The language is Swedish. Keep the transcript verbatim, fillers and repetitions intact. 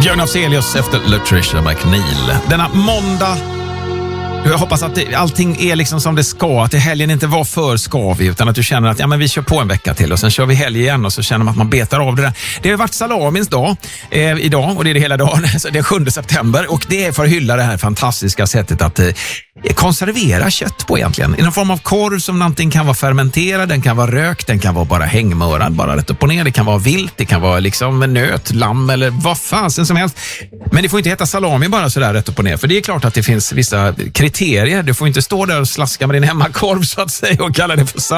Björn Afzelius efter Latricia McNeil. Denna måndag, jag hoppas att det, allting är liksom som det ska, att det helgen inte var för skavig, utan att du känner att ja, men vi kör på en vecka till och sen kör vi helg igen och så känner man att man betar av det där. Det har varit salamins dag eh, idag och det är det hela dagen, det är sjunde september och det är för att hylla det här fantastiska sättet att eh, konservera kött på egentligen. I någon form av korv som antingen kan vara fermenterad, den kan vara rökt, den kan vara bara hängmörad, bara rätt upp och ner. Det kan vara vilt, det kan vara liksom nöt, lamm eller vad fasen som helst. Men det får inte heta salami bara sådär rätt upp och ner. För det är klart att det finns vissa kriterier. Du får inte stå där och slaska med din hemmakorv så att säga och kalla det för salami.